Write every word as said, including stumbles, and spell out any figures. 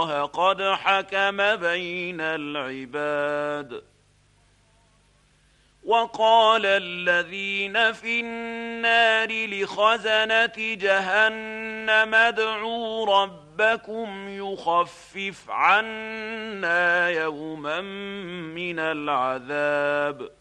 قد حكم بين العباد. وقال الذين في النار لخزنة جهنم ادعوا ربكم يخفف عنا يوما من العذاب